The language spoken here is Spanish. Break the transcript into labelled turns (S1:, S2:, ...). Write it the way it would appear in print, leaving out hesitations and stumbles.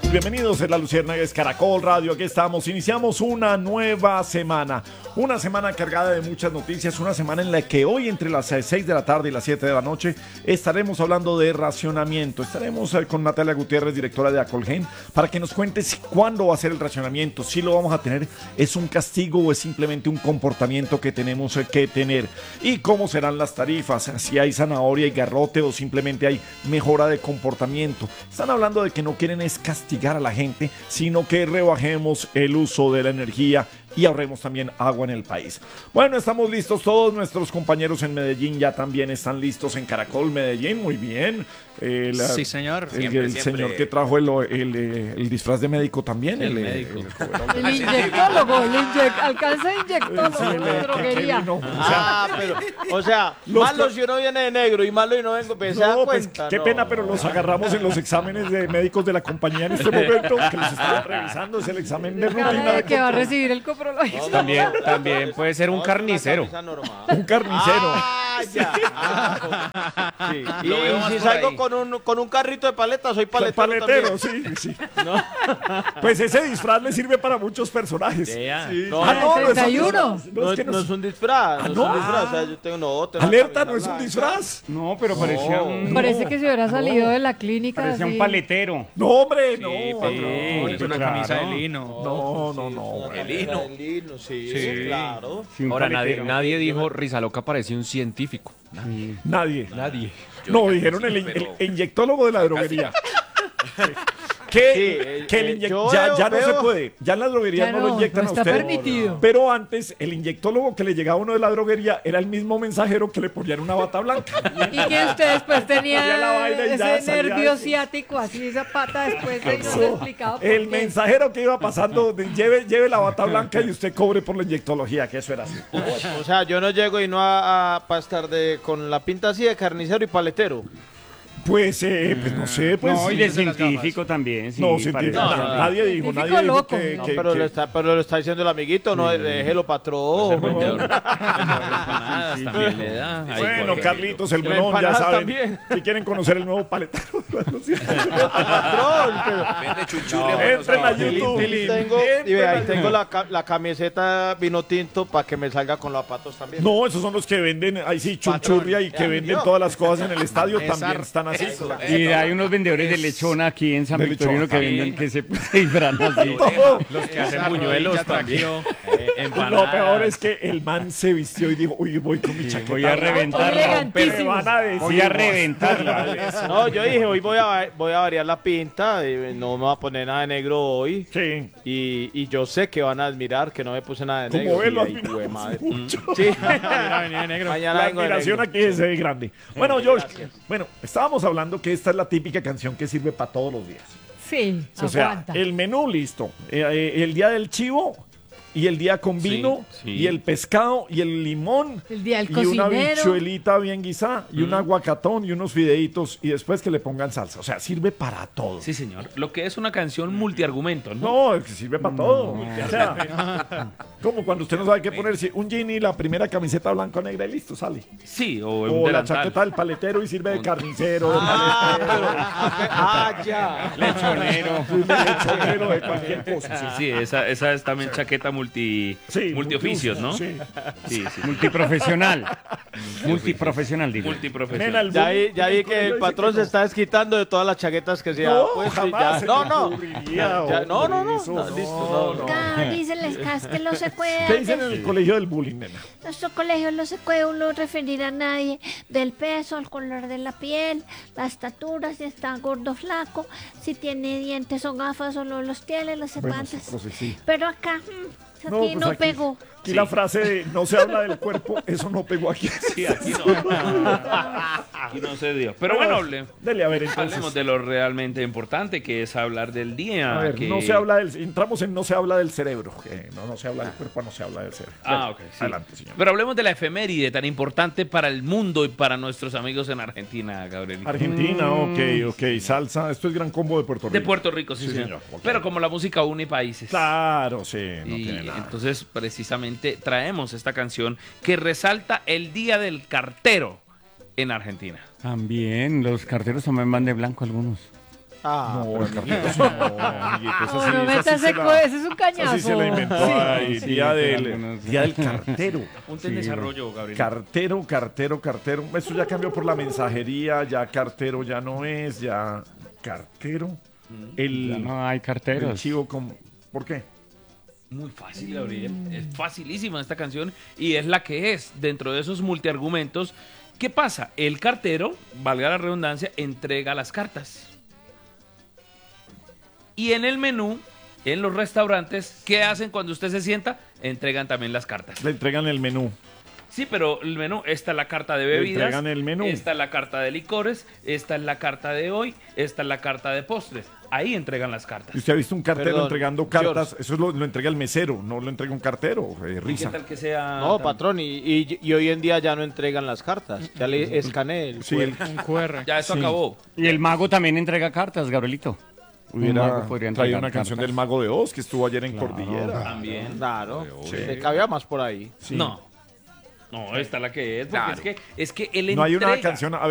S1: Bienvenidos a La Luciérnaga, es Caracol Radio, aquí estamos, iniciamos una nueva semana cargada de muchas noticias, una semana en la que hoy entre las 6 de la tarde y las 7 de la noche estaremos hablando de racionamiento, estaremos con Natalia Gutiérrez, directora de Acolgen, para que nos cuente cuándo va a ser el racionamiento, si lo vamos a tener, es un castigo o es simplemente un comportamiento que tenemos que tener, y cómo serán las tarifas, si hay zanahoria y garrote o simplemente hay mejora de comportamiento. Están hablando de que no quieren es castigar a la gente, sino que rebajemos el uso de la energía y ahorremos también agua en el país. Bueno, estamos listos, todos nuestros compañeros en Medellín ya también están listos en Caracol Medellín, muy bien.
S2: Sí, señor.
S1: El señor que trajo el disfraz de médico también.
S2: El médico.
S3: El inyectólogo, alcanza inyectólogo de la droguería.
S4: Malo si uno viene de negro y malo y no vengo, pues se da cuenta.
S1: Qué pena, pero los agarramos en los exámenes de médicos de la compañía en este momento, que los estaban revisando, es el examen de rutina.
S3: Que va a recibir el coprológico.
S2: También puede ser un carnicero.
S1: Un carnicero.
S4: Sí. Y si salgo con un carrito de paletas, soy paletero.
S1: Sí. ¿No? Pues ese disfraz le sirve para muchos personajes.
S4: Sí.
S3: No
S4: es un disfraz. O sea, yo tengo
S1: Alerta, no es un disfraz.
S5: No, pero parecía un...
S3: Parece que se hubiera salido de la clínica.
S5: Parecía un paletero.
S1: No, hombre, no.
S2: Es una camisa de lino.
S1: No.
S4: El lino, sí, claro.
S2: Ahora nadie dijo Rizaloca parecía un científico.
S1: Nadie.
S2: Yo
S1: Dijeron el inyectólogo de la droguería. Ya no se puede. Ya en la droguería no lo inyectan a usted.
S3: Está permitido.
S1: Pero antes, el inyectólogo que le llegaba a uno de la droguería era el mismo mensajero que le ponían una bata blanca.
S3: Y que usted después tenía
S1: la vaina y ya
S3: ese nervio ciático, así esa pata después de no le explicaba por
S1: El
S3: qué.
S1: mensajero que iba pasando, lleve la bata blanca y usted cobre por la inyectología, que eso era así.
S4: O sea, yo no llego y no para estar con la pinta así de carnicero y paletero.
S1: Pues no sé, pues.
S5: No, y de científico también. Sí,
S1: no, científico. Nadie dijo que...
S4: Pero lo está diciendo el amiguito, no, déjelo, patrón.
S2: También le da.
S1: Bueno, Carlitos, el melón, ya saben. También. Si quieren conocer el nuevo paletero. Entren a YouTube.
S4: Ahí tengo la camiseta vino tinto para que me salga con los zapatos también.
S1: No, esos son los que venden, ahí sí, chunchurria y que venden todas las cosas en el estadio, también están así.
S5: Y hay unos vendedores de lechón aquí en San Victorino que venden que se disfrazan así.
S2: Los que hacen buñuelos también.
S1: Lo peor es que el man se vistió y dijo, uy, voy con mi chaqueta.
S5: Voy a reventarla.
S1: Voy a reventarla.
S4: No, yo dije, hoy voy a variar la pinta, no me voy a poner nada de negro hoy.
S1: Sí.
S4: Y yo sé que van a admirar que no me puse nada de negro.
S1: Como verlo mucho.
S4: Sí.
S1: La admiración aquí es grande. Bueno, George, estábamos hablando que esta es la típica canción que sirve para todos los días.
S3: Sí,
S1: o sea, el menú listo. El día del chivo y el día con vino y el pescado y el limón
S3: el día del
S1: y
S3: cocinero.
S1: Una bichuelita bien guisada y un aguacatón y unos fideitos y después que le pongan salsa. O sea, sirve para todo.
S2: Sí, señor. Lo que es una canción multiargumento, ¿no?
S1: No, es que sirve para todo. O sea, como cuando usted no sabe qué ponerse un jean y la primera camiseta blanca o negra y listo, sale.
S2: Sí, o
S1: la chaqueta del paletero y sirve de carnicero, de
S4: ya.
S1: lechonero, de cualquier cosa.
S2: Sí, esa es también chaqueta multioficios, ¿no?
S1: Sí.
S5: Multiprofesional. Multiprofesional, digo.
S2: Multiprofesional.
S4: Ya vi que el patrón se está desquitando de todas las chaquetas que se ha puesto.
S6: Díseles que los secuelas.
S1: ¿Qué dicen en el colegio del bullying, nena?
S6: Nuestro colegio no se puede uno referir a nadie del peso, el color de la piel, la estatura, si está gordo o flaco, si tiene dientes o gafas o no los tiene, no sé cuántas.
S1: Sí.
S6: Pero acá, aquí no pegó.
S1: Aquí la frase de no se habla del cuerpo, eso no pegó aquí.
S2: Sí, aquí no. Aquí no se dio. Pero bueno,
S1: dele a ver entonces.
S2: Hablemos de lo realmente importante, que es hablar del día.
S1: A ver,
S2: que...
S1: no se habla entramos en no se habla del cerebro. Que no se habla del cuerpo, no se habla del cerebro.
S2: Ok. Sí.
S1: Adelante, señor.
S2: Pero hablemos de la efeméride tan importante para el mundo y para nuestros amigos en Argentina, Gabriel.
S1: Argentina, ok. Salsa, esto es Gran Combo de Puerto Rico.
S2: De Puerto Rico, sí, señor. Okay. Pero como la música une países.
S1: Claro, sí. No
S2: y
S1: tiene nada.
S2: entonces, precisamente, traemos esta canción que resalta el Día del Cartero en Argentina.
S5: También, los carteros también van de blanco algunos.
S1: No, amiguitos, no, amiguitos,
S3: No,
S1: así,
S3: no
S1: esa sí
S3: metas
S1: se la-
S3: ese es un cañazo.
S1: Así se la inventó ahí,
S5: Sí,
S1: día
S5: claro,
S1: del,
S5: no sé.
S1: día del cartero.
S2: Ponte en desarrollo, Gabriel.
S1: Cartero. Eso ya cambió por la mensajería, ya cartero ya no es, ya cartero.
S5: Ya
S1: El,
S5: no hay
S1: el
S5: carteros.
S1: chivo ¿por qué?
S2: Muy fácil, Gabriel. Es facilísima esta canción y es la que es dentro de esos multiargumentos. ¿Qué pasa? El cartero, valga la redundancia, entrega las cartas. Y en el menú, en los restaurantes, ¿qué hacen cuando usted se sienta? Entregan también las cartas.
S1: Le entregan el menú.
S2: Sí, pero el menú, esta es la carta de
S1: Le
S2: bebidas,
S1: entregan el menú.
S2: esta es la carta de licores, esta es la carta de hoy, esta es la carta de postres. Ahí entregan las cartas.
S1: ¿Y usted ha visto un cartero
S4: Perdón,
S1: entregando cartas?
S4: George.
S1: Eso lo entrega el mesero, no lo entrega un cartero.
S2: ¿Y qué
S1: Risa.
S2: tal que sea?
S4: No,
S2: tan-
S4: patrón, y hoy en día ya no entregan las cartas. Ya le escaneé el
S1: Sí, el,
S3: Un QR.
S2: Ya eso
S1: Sí.
S2: acabó.
S5: Y el mago también entrega cartas, Gabrielito. Un
S1: hubiera
S5: mago podría
S1: traído
S5: entregar
S1: una canción
S5: cartas.
S1: del Mago de Oz que estuvo ayer en
S5: Claro.
S1: Cordillera.
S2: También.
S4: Claro,
S1: Sí.
S4: le cabía más por ahí.
S1: Sí.
S2: No. No, esta es la que es. Porque es que él
S1: No hay una
S2: entrega.
S1: canción. A